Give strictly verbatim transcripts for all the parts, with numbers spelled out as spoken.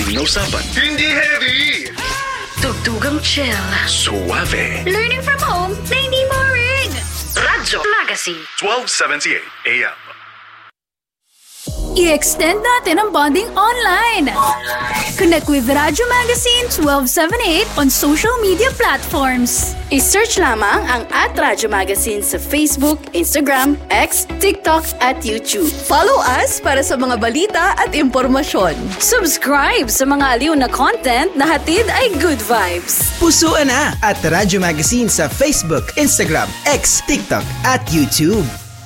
Interesting na usapan. Hindi heavy! Tugtugang chill. Suave. Learning from home na hindi boring. Radyo Magazine. twelve seventy-eight A M. I-extend natin ang bonding online. Connect with Radyo Magazine twelve seventy-eight on social media platforms. I-search lamang ang at Radyo Magazine sa Facebook, Instagram, X, TikTok at YouTube. Follow us para sa mga balita at impormasyon. Subscribe sa mga aliw na content na hatid ay good vibes. Pusuan na at Radyo Magazine sa Facebook, Instagram, X, TikTok at YouTube.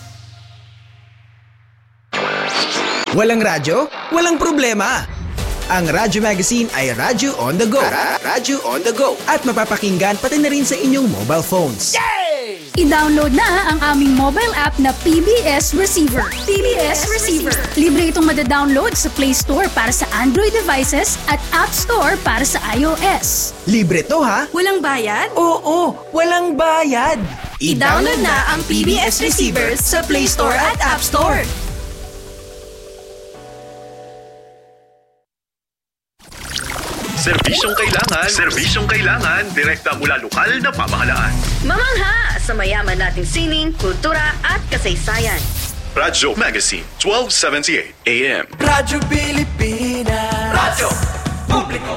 Walang radyo? Walang problema! Ang Radyo Magazine ay Radyo on the go. Radyo on the go. At mapapakinggan pati na rin sa inyong mobile phones. Yay! I-download na ang aming mobile app na P B S Receiver. P B S Receiver. Libre itong madadownload sa Play Store para sa Android devices at App Store para sa iOS. Libre to ha? Walang bayad? Oo, walang bayad. I-download na ang P B S Receiver sa Play Store at App Store. Serbisyong kailangan, serbisyong kailangan, direkta mula lokal na pamahalaan. Mamangha sa mayaman nating sining, kultura at kasaysayan. Radyo Magazine, twelve seventy-eight A M. Radyo Pilipinas. Radyo Publiko.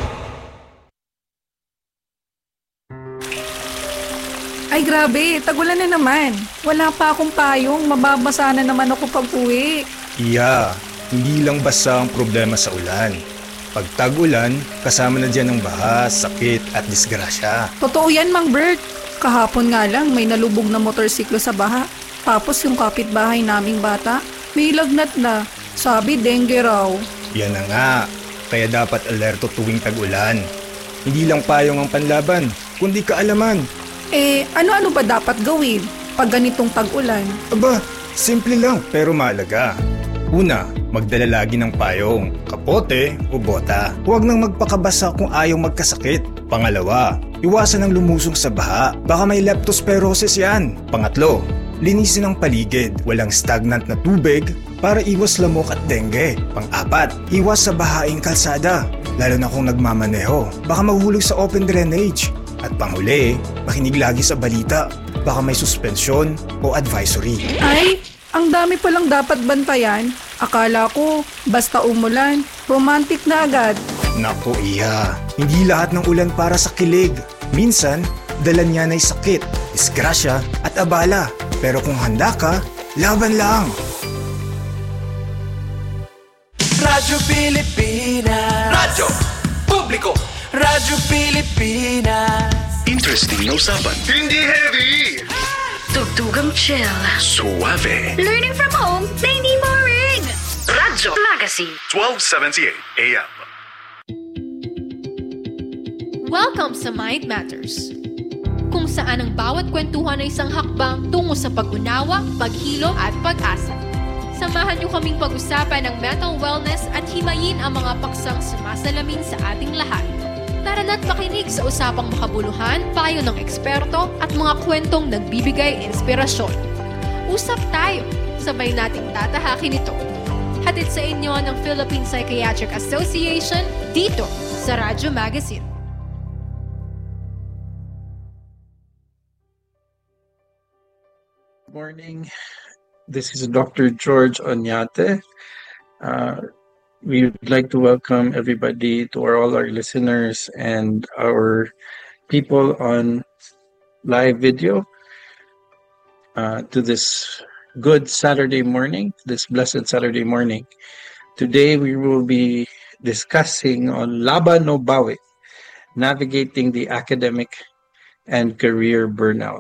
Ay grabe, tagulan na naman. Wala pa akong payong, mababasa na naman ako pag-uwi. Iya, hindi lang basta ang problema sa ulan. Pag tag-ulan, kasama na dyan ang baha, sakit at disgrasya. Totoo yan, Mang Bert. Kahapon nga lang may nalubog na motorsiklo sa baha. Tapos yung kapitbahay naming bata, may lagnat na. Sabi, dengue raw. Yan na nga, kaya dapat alerto tuwing tag-ulan. Hindi lang payong ang panlaban, kundi kaalaman. Eh, ano-ano ba dapat gawin pag ganitong tag-ulan? Aba, simple lang pero mahalaga. Una, magdala lagi ng payong, kapote o bota. Huwag nang magpakabasa kung ayaw magkasakit. Pangalawa, iwasan ang lumusong sa baha. Baka may leptospirosis yan. Pangatlo, linisin ang paligid. Walang stagnant na tubig para iwas lamok at dengue. Pang-apat, iwas sa bahaing kalsada. Lalo na kung nagmamaneho. Baka mahulog sa open drainage. At panghuli, makinig lagi sa balita. Baka may suspensyon o advisory. Ay, ang dami palang dapat bantayan. Akala ko, basta umulan, romantic na agad. Naku iya, hindi lahat ng ulan para sa kilig. Minsan, dala niyan ay sakit, disgrasya at abala. Pero kung handa ka, laban lang. Radyo Pilipinas. Radyo Publiko. Radyo Pilipinas. Interesting na usapan. Hindi heavy! Tugtugang chill. Suave. Learning from home na hindi boring. Radyo Magazine. twelve seventy-eight A M. Welcome sa Mind Matters, kung saan ang bawat kwentuhan ay isang hakbang tungo sa pag-unawa, paghilo at pag-asa. Samahan niyo kaming pag-usapan ng mental wellness at himayin ang mga paksang sumasalamin sa ating lahat. Tara na't makinig sa usapang makabuluhan, payo ng eksperto at mga kwentong nagbibigay inspirasyon. Usap tayo, sabay nating tatahakin ito. Hatid sa inyo ng Philippine Psychiatric Association dito sa Radyo Magazine. Good morning. This is Doctor George Onyate. Uh, we would like to welcome everybody to our, all our listeners and our people on live video uh, to this good Saturday morning, this blessed Saturday morning. Today we will be discussing on Laban o Bawi, navigating the academic and career burnout.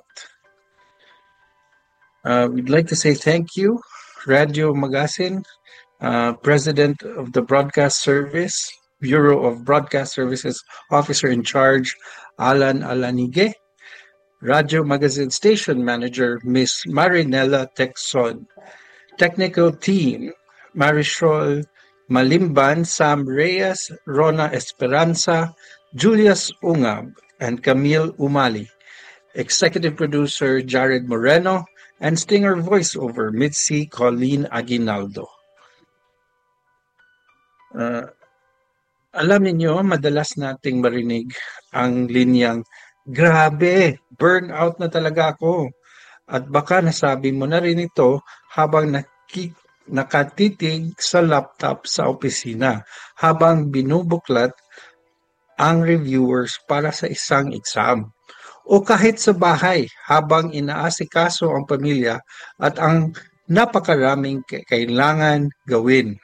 Uh, we'd like to say thank you, Radyo Magazine, uh, President of the Broadcast Service, Bureau of Broadcast Services, Officer in Charge, Alan Alanige, Radyo Magazine Station Manager, Miss Marinella Texon, Technical Team, Marisol Malimban, Sam Reyes, Rona Esperanza, Julius Ungab, and Camille Umali, Executive Producer, Jared Moreno, and Stinger Voiceover, Mitzi Colleen Aguinaldo. Uh, Alam niyo, madalas nating marinig ang linyang, grabe, burnout na talaga ako. At baka nasabi mo na rin ito habang naki, nakatitig sa laptop sa opisina, habang binubuklat ang reviewers para sa isang exam. O kahit sa bahay, habang inaasikaso ang pamilya at ang napakaraming kailangan gawin.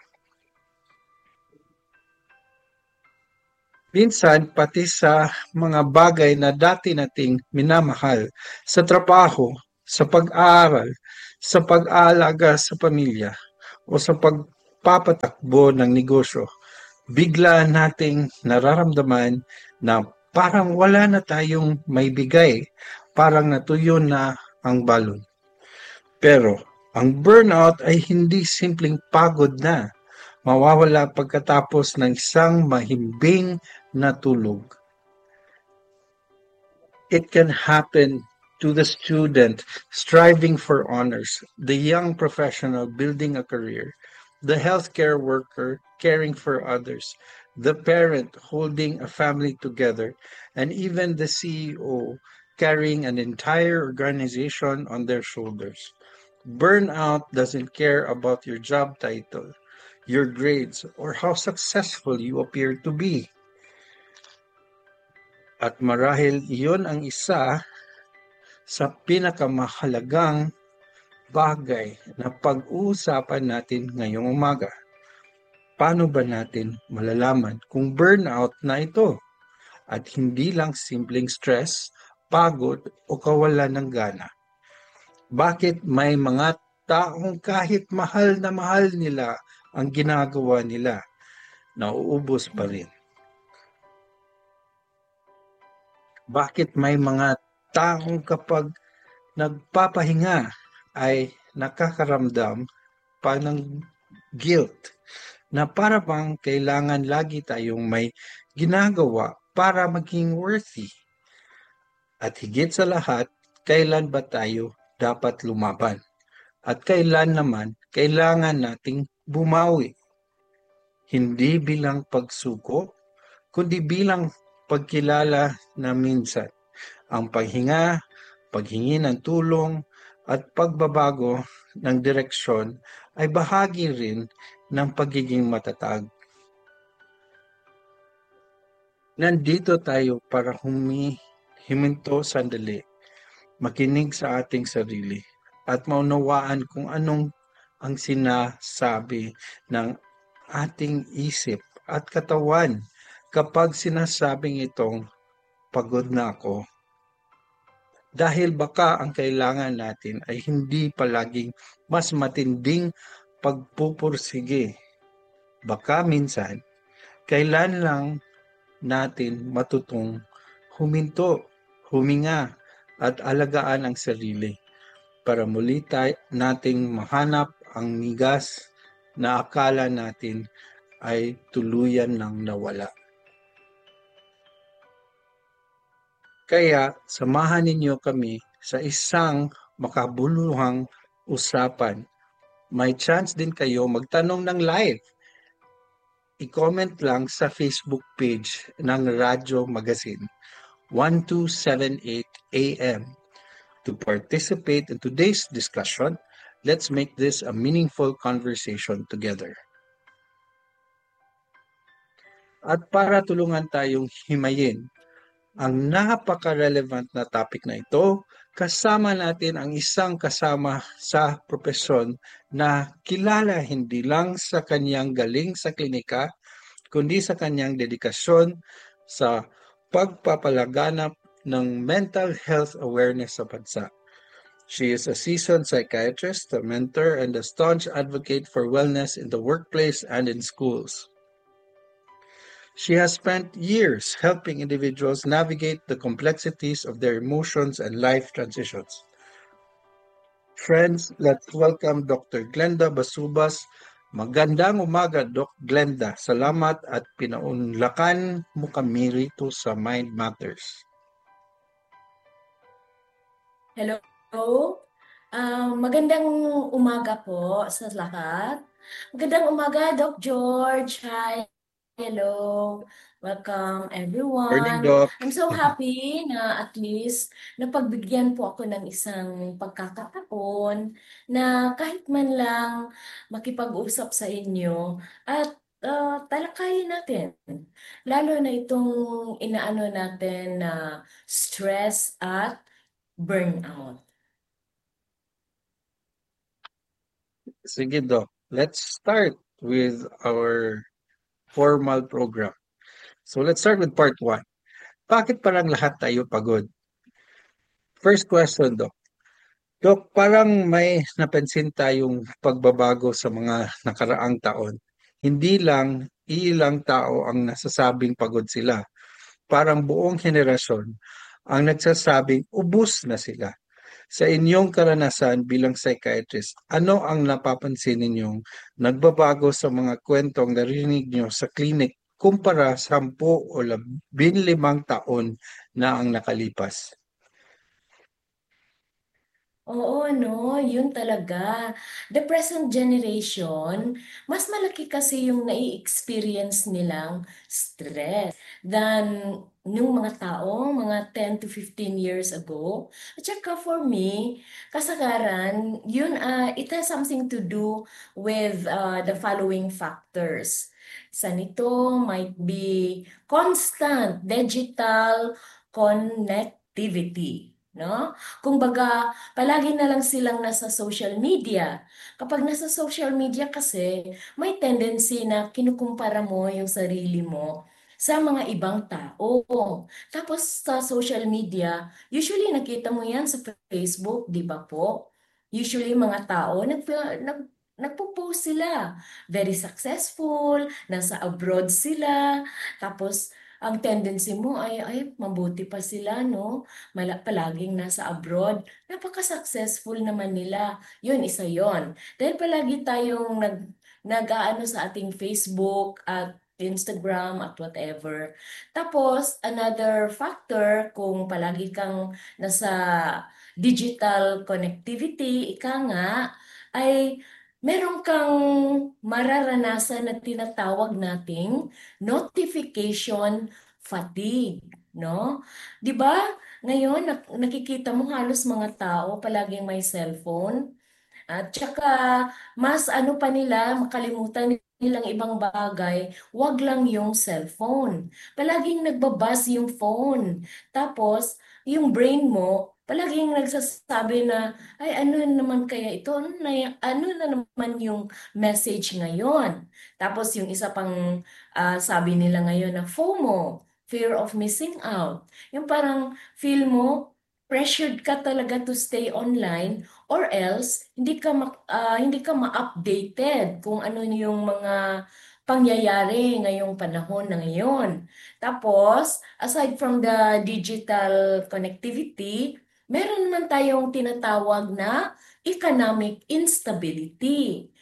Minsan, pati sa mga bagay na dati nating minamahal, sa trabaho, sa pag-aaral, sa pag-aalaga sa pamilya, o sa pagpapatakbo ng negosyo, bigla nating nararamdaman na parang wala na tayong may bigay, parang natuyo na ang balon. Pero, ang burnout ay hindi simpleng pagod na. Mawawala pagkatapos ng isang mahimbing na tulog. It can happen to the student striving for honors, the young professional building a career, the healthcare worker caring for others, the parent holding a family together, and even the C E O carrying an entire organization on their shoulders. Burnout doesn't care about your job title, your grades, or how successful you appear to be. At marahil iyon ang isa sa pinakamahalagang bagay na pag-uusapan natin ngayong umaga. Paano ba natin malalaman kung burnout na ito at hindi lang simpleng stress, pagod o kawalan ng gana? Bakit may mga taong kahit mahal na mahal nila ang ginagawa nila, nauubos pa rin? Bakit may mga taong kapag nagpapahinga ay nakakaramdam pa ng guilt na para bang kailangan lagi tayong may ginagawa para maging worthy? At higit sa lahat, kailan ba tayo dapat lumaban? At kailan naman kailangan nating bumawi? Hindi bilang pagsuko, kundi bilang pagkilala na minsan ang paghinga, paghingi ng tulong, at pagbabago ng direksyon ay bahagi rin ng pagiging matatag. Nandito tayo para humi, himinto sandali, makinig sa ating sarili, at maunawaan kung anong ang sinasabi ng ating isip at katawan kapag sinasabing itong pagod na ako. Dahil baka ang kailangan natin ay hindi palaging mas matinding pagpupursige. Baka minsan, kailan lang natin matutong huminto, huminga at alagaan ang sarili para muli tayo nating mahanap ang migas na akala natin ay tuluyan ng nawala. Kaya samahan ninyo kami sa isang makabuluhang usapan. May chance din kayo magtanong ng live. I-comment lang sa Facebook page ng Radyo Magazine, one two seven eight A M. To participate in today's discussion, let's make this a meaningful conversation together. At para tulungan tayong himayin ang napaka-relevant na topic na ito, kasama natin ang isang kasama sa propesyon na kilala hindi lang sa kanyang galing sa klinika, kundi sa kanyang dedikasyon sa pagpapalaganap ng mental health awareness sa bansa. She is a seasoned psychiatrist, a mentor, and a staunch advocate for wellness in the workplace and in schools. She has spent years helping individuals navigate the complexities of their emotions and life transitions. Friends, let's welcome Doctor Glenda Basubas. Magandang umaga, Doc Glenda. Salamat at pinaunlakan mo kami rito sa Mind Matters. Hello. Uh, magandang umaga po sa lahat. Magandang umaga, Doc George. Hi. hello. Welcome Morning, everyone. Doc. I'm so happy na at least napagbigyan po ako ng isang pagkakataon na kahit man lang makipag-usap sa inyo at uh, talakayin natin. Lalo na itong inaano natin na stress at burnout. Sige, Doc. Let's start with our formal program. So let's start with part one. Bakit parang lahat tayo pagod? First question, Doc. Doc, parang may napansin tayong pagbabago sa mga nakaraang taon. Hindi lang ilang tao ang nasasabing pagod sila. Parang buong henerasyon ang nagsasabing ubus na sila. Sa inyong karanasan bilang psychiatrist, ano ang napapansin ninyong nagbabago sa mga kwentong narinig nyo sa klinik kumpara sampu o labinlimang taon na ang nakalipas? Oo, no, yun talaga. The present generation, mas malaki kasi yung nai-experience nilang stress than nung mga tao, mga ten to fifteen years ago. At saka for me, kasagaran, yun, uh, it has something to do with uh, the following factors. Isa nito might be constant digital connectivity. No? Kumbaga, palagi na lang silang nasa social media. Kapag nasa social media kasi, may tendency na kinukumpara mo yung sarili mo sa mga ibang tao. Tapos sa social media, usually nakita mo yan sa Facebook, di ba po? Usually mga tao, nag, nag, nagpo-post sila. Very successful, nasa abroad sila. Tapos, ang tendency mo ay, ay, mabuti pa sila, no? Mala, palaging nasa abroad. Napaka-successful naman nila. Yun, isa yon. Dahil palagi tayong nag, nag-aano sa ating Facebook at Instagram at whatever. Tapos, another factor, kung palagi kang nasa digital connectivity, ika nga, ay meron kang mararanasan na tinatawag nating notification fatigue, no? 'Di ba? Ngayon nak- nakikita mo halos mga tao palaging may cellphone at saka mas ano pa nila makalimutan nilang ibang bagay, wag lang yung cellphone. Palaging nagbabas yung phone. Tapos yung brain mo palaging nagsasabi na, ay ano naman kaya ito? Ano na, ano na naman yung message ngayon? Tapos yung isa pang ah, sabi nila ngayon na FOMO, fear of missing out. Yung parang feel mo, pressured ka talaga to stay online or else hindi ka ma, ah, hindi ka ma-updated kung ano yung mga pangyayari ngayong panahon na ngayon. Tapos, aside from the digital connectivity, meron naman tayong tinatawag na economic instability.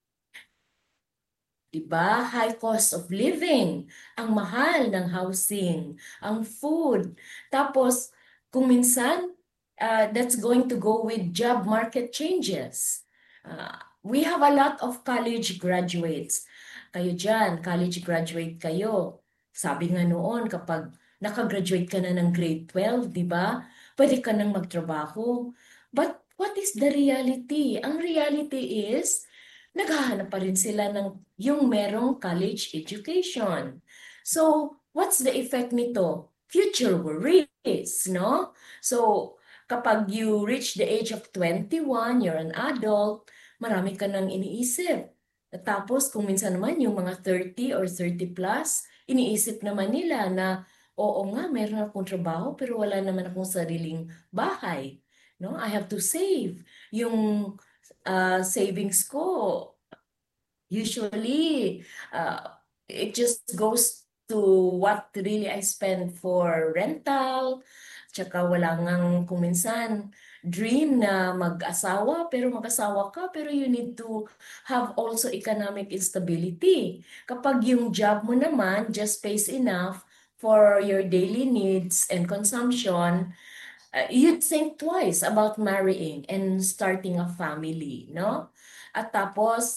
Diba? High cost of living, ang mahal ng housing, ang food. Tapos, kung minsan, uh, that's going to go with job market changes. Uh, we have a lot of college graduates. Kayo dyan, college graduate kayo. Sabi nga noon, kapag nakagraduate ka na ng grade twelve, di ba? Pwede ka nang magtrabaho. But what is the reality? Ang reality is, naghahanap pa rin sila ng yung merong college education. So, what's the effect nito? Future worries, no? So, kapag you reach the age of twenty-one, you're an adult, marami ka nang iniisip. At tapos, kung minsan naman yung mga thirty or thirty plus, iniisip naman nila na, oo nga, meron akong trabaho, pero wala naman akong sariling bahay. No? I have to save. Yung uh, savings ko, usually, uh, it just goes to what really I spend for rental. Tsaka wala ngang kuminsan dream na mag-asawa, pero mag-asawa ka, pero you need to have also economic instability. Kapag yung job mo naman just pays enough for your daily needs and consumption, uh, you'd think twice about marrying and starting a family, no? At tapos,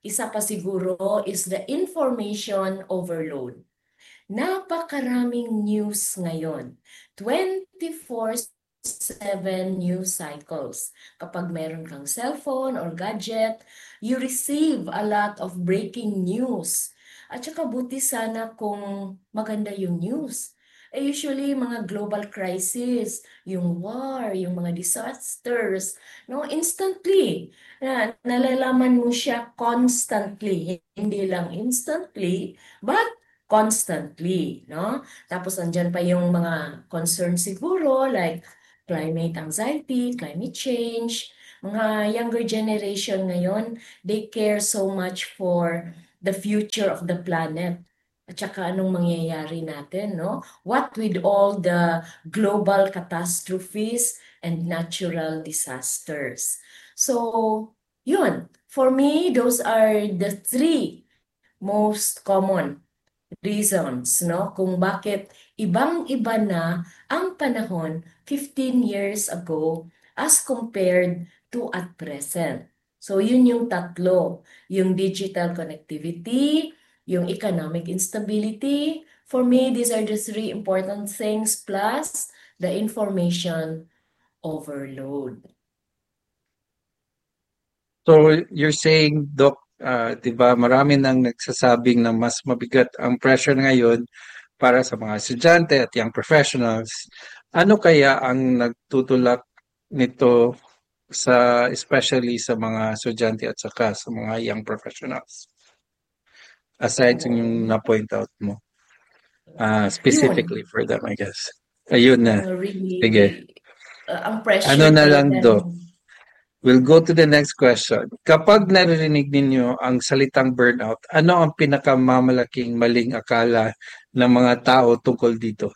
isa pa siguro is the information overload. Napakaraming news ngayon. twenty-four seven news cycles. Kapag meron kang cellphone or gadget, you receive a lot of breaking news. At saka buti sana kung maganda yung news. Eh, usually, mga global crisis, yung war, yung mga disasters, no, instantly, na, nalalaman mo siya constantly. Hindi lang instantly, but constantly, no? Tapos andyan pa yung mga concerns siguro, like climate anxiety, climate change. Mga younger generation ngayon, they care so much for the future of the planet. At saka anong mangyayari natin, no? What with all the global catastrophes and natural disasters. So, yun. For me, those are the three most common reasons, no? Kung bakit ibang-iba na ang panahon fifteen years ago as compared to at present. So, yun yung tatlo. Yung digital connectivity, yung economic instability. For me, these are the three important things plus the information overload. So you're saying, Doc, uh, di ba marami nang nagsasabing na mas mabigat ang pressure ngayon para sa mga estudyante at young professionals. Ano kaya ang nagtutulak nito sa especially sa mga estudyante at saka sa mga young professionals? Aside sa yung na-point out mo. Uh, specifically for them, I guess. Ayun na. Uh, really, Sige. uh, ang pressure. Ano na lang, then- Doc? We'll go to the next question. Kapag naririnig ninyo ang salitang burnout, ano ang pinakamamalaking maling akala ng mga tao tungkol dito?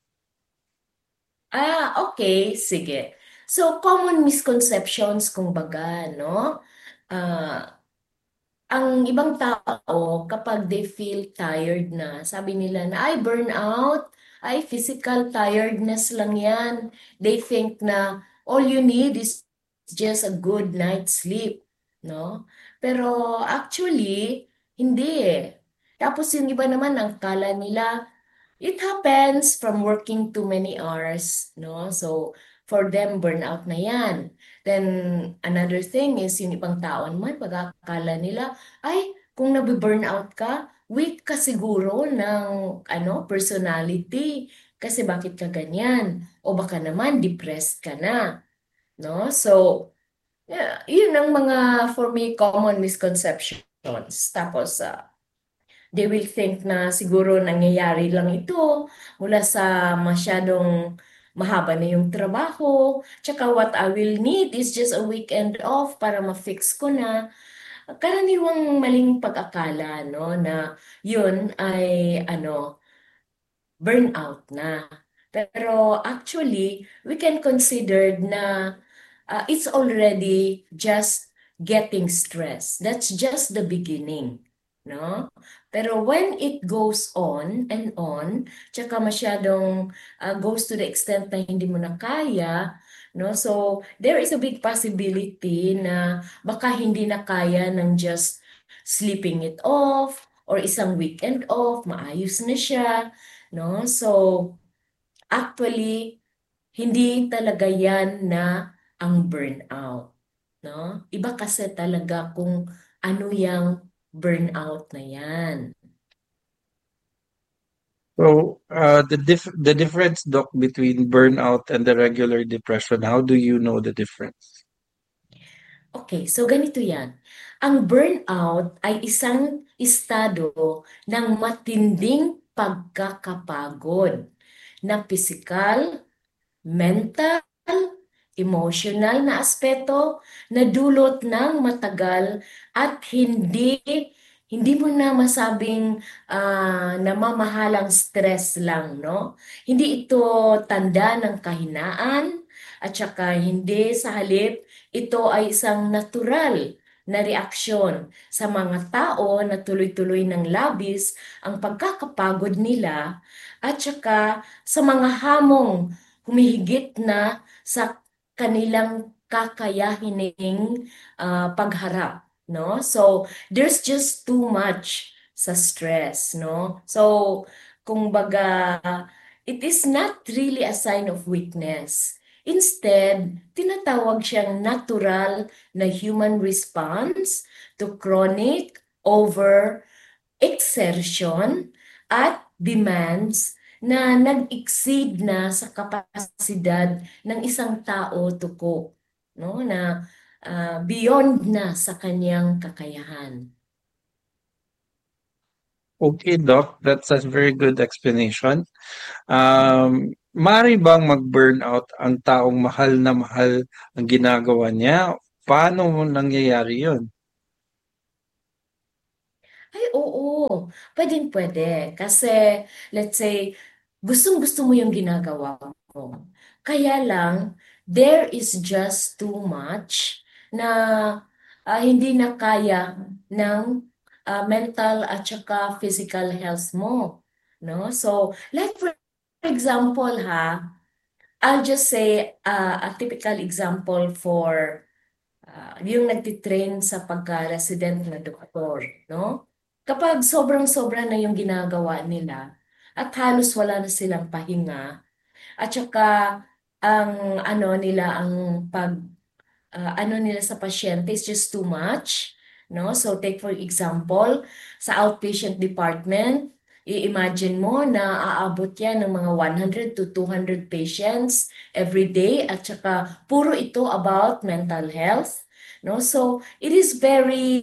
Ah, okay. Sige. So, common misconceptions, kumbaga, no? Ah, ang ibang tao, kapag they feel tired na, sabi nila na, ay, burnout, ay, physical tiredness lang yan. They think na all you need is just a good night's sleep, no? Pero actually, hindi eh. Tapos yung iba naman, ang kala nila, it happens from working too many hours, no? So, for them, burnout na yan. Then, another thing is, yung ibang tao naman, pag-akala nila, ay, kung nabiburnout ka, weak ka siguro ng ano, personality. Kasi bakit ka ganyan? O baka naman, depressed ka na. No? So, yeah, yun ang mga, for me, common misconceptions. Tapos, uh, they will think na siguro nangyayari lang ito mula sa masyadong mahaba na yung trabaho. Tsaka what I will need is just a weekend off para ma-fix ko na. Karaniwang maling pag-akala, no, na yun ay ano, burnout na. Pero actually, we can consider na uh, it's already just getting stress. That's just the beginning, no? Pero when it goes on and on, tsaka masyadong uh, goes to the extent na hindi mo na kaya, no? So, there is a big possibility na baka hindi na kaya ng just sleeping it off or isang weekend off, maayos na siya, no? So, actually, hindi talaga yan na ang burnout, no? Iba kasi talaga kung ano yung burnout na yan. So, uh, the dif- the difference, Doc, between burnout and the regular depression, how do you know the difference? Okay, so ganito yan. Ang burnout ay isang estado ng matinding pagkakapagod na physical, mental, emotional na aspeto na dulot ng matagal at hindi hindi mo na masabing uh, namamahalang stress lang, no? Hindi ito tanda ng kahinaan at saka hindi sa halip ito ay isang natural na reaksyon sa mga tao na tuloy-tuloy ng labis ang pagkakapagod nila at saka sa mga hamong humihigit na sa kanilang kakayahining uh, pagharap, no? So there's just too much sa stress, no? So kumbaga, it is not really a sign of weakness. Instead, tinatawag siyang natural na human response to chronic over exertion at demands na nag-exceed na sa kapasidad ng isang tao to cope, no? Na uh, beyond na sa kanyang kakayahan. Okay, Doc, that's a very good explanation. Um, Mari bang mag-burnout ang taong mahal na mahal ang ginagawa niya? Paano mo nangyayari yun? Ay, oo. Pwedeng pwede. Kasi, let's say, gustong-gusto mo yung ginagawa mo. Kaya lang, there is just too much na uh, hindi na kaya ng uh, mental at saka physical health mo. No? So, like for example, ha, I'll just say uh, a typical example for uh, yung nagtitrain sa pagka-resident na doktor, no? Kapag sobrang-sobra na yung ginagawa nila at halos wala na silang pahinga at saka ang ano nila ang pag uh, ano nila sa pasyente is just too much, no? So take for example sa outpatient department, i-imagine mo na aabot yan ng mga one hundred to two hundred patients every day at saka puro ito about mental health, no? So it is very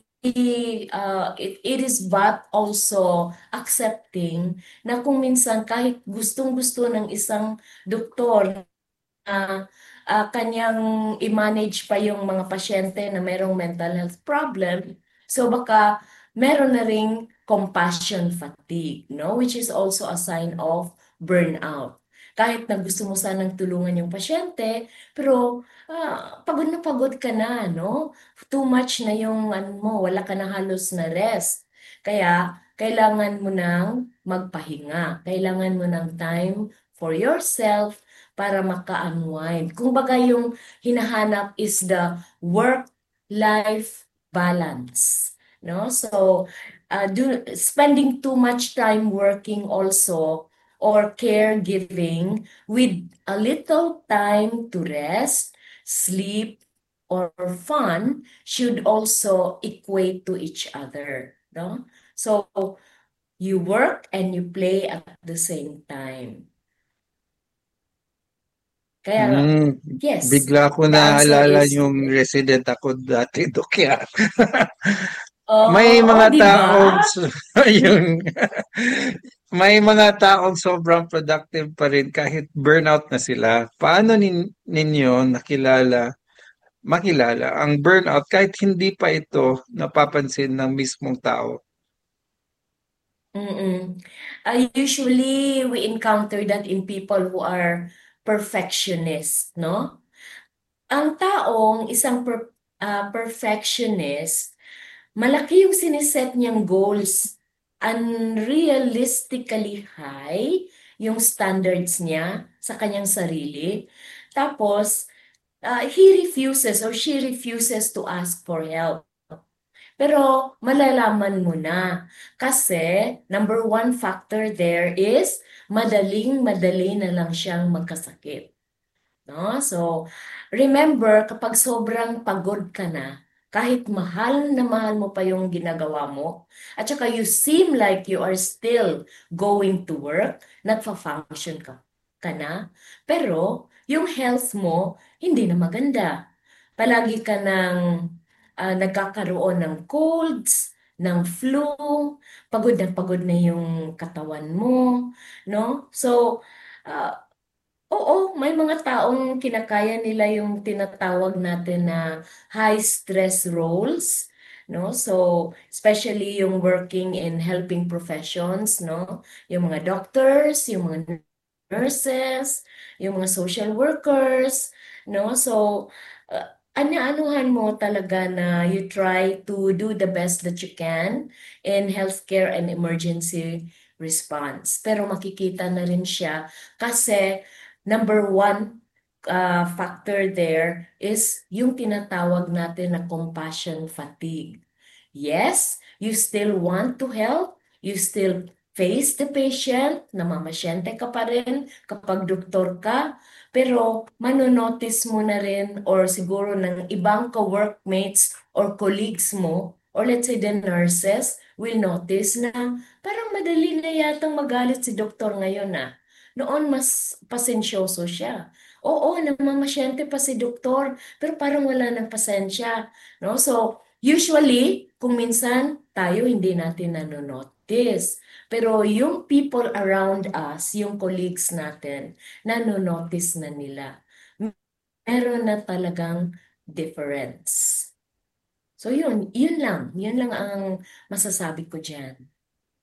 Uh, it, it is but also accepting na kung minsan kahit gustong-gusto ng isang doktor na uh, kanyang i-manage pa yung mga pasyente na mayroong mental health problem, so baka meron na ring compassion fatigue, no? Which is also a sign of burnout. Kahit na gusto mo sanang tulungan yung pasyente, pero uh, pagod na pagod ka na, no? Too much na yung ano mo, wala ka na halos na rest. Kaya kailangan mo nang magpahinga. Kailangan mo ng time for yourself para maka-unwind. Kung baga yung hinahanap is the work-life balance, no? So, uh, do, spending too much time working also or caregiving with a little time to rest, sleep, or fun should also equate to each other, no? So you work and you play at the same time. Kaya, mm, yes. Bigla ko naalala is, yung resident ako dati, Dok. Oh, may mga diba? taong yung may mga taong sobrang productive pa rin kahit burnout na sila. Paano nin, ninyo nakilala makilala ang burnout kahit hindi pa ito napapansin ng mismong tao? Mm-mm. Uh, usually we encounter that in people who are perfectionist, no? Ang taong isang per, uh, perfectionist, malaki yung siniset niyang goals, unrealistically high yung standards niya sa kanyang sarili. Tapos, uh, he refuses or she refuses to ask for help. Pero malalaman mo na kasi number one factor there is madaling-madali na lang siyang magkasakit. No? So, remember, kapag sobrang pagod ka na, kahit mahal na mahal mo pa yung ginagawa mo, at saka you seem like you are still going to work, nagfa-function ka, ka na, pero yung health mo, hindi na maganda. Palagi ka ng uh, nagkakaroon ng colds, ng flu, pagod na pagod na yung katawan mo, no? So, uh, oo, may mga taong kinakaya nila yung tinatawag natin na high stress roles, no? So, especially yung working in helping professions, no? Yung mga doctors, yung mga nurses, yung mga social workers, no? So, uh, ano-anuhan mo talaga na you try to do the best that you can in healthcare and emergency response. Pero makikita na rin siya kasi number one uh, factor there is yung tinatawag natin na compassion fatigue. Yes, you still want to help, you still face the patient, namamasyente ka pa rin kapag doktor ka, pero manonotice mo na rin or siguro ng ibang co-workmates or colleagues mo, or let's say the nurses, will notice na parang madali na yatang magalit si doktor ngayon na. Noon mas pasensyoso siya. Oo, namamasyente pa si doktor, pero parang wala ng pasensya. No? So, usually, kung minsan tayo hindi natin nanonotice. Pero yung people around us, yung colleagues natin, nanonotice na nila. Meron na talagang difference. So yun, yun lang. Yun lang ang masasabi ko dyan.